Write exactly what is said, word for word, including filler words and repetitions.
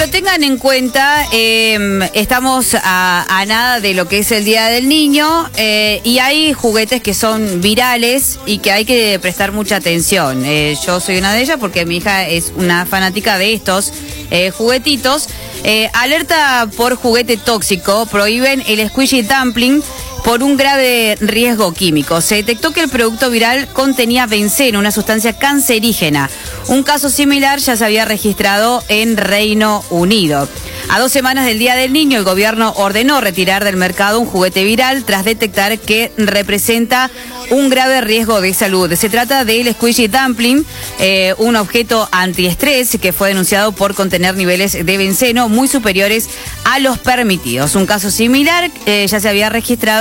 Bueno, tengan en cuenta, eh, estamos a, a nada de lo que es el Día del Niño eh, y hay juguetes que son virales y que hay que prestar mucha atención. Eh, yo soy una de ellas porque mi hija es una fanática de estos eh, juguetitos. Eh, alerta por juguete tóxico, prohíben el squishy dumpling por un grave riesgo químico. Se detectó que el producto viral contenía benceno, una sustancia cancerígena. Un caso similar ya se había registrado en Reino Unido. A dos semanas del Día del Niño, el gobierno ordenó retirar del mercado un juguete viral tras detectar que representa un grave riesgo de salud. Se trata del squishy dumpling, eh, un objeto antiestrés que fue denunciado por contener niveles de benceno muy superiores a los permitidos. Un caso similar eh, ya se había registrado